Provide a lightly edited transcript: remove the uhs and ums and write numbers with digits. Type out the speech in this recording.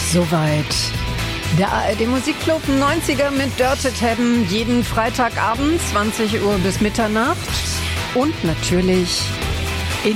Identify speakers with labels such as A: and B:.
A: Soweit der ARD Musikclub 90er mit Dirty Heaven jeden Freitagabend 20 Uhr bis Mitternacht und natürlich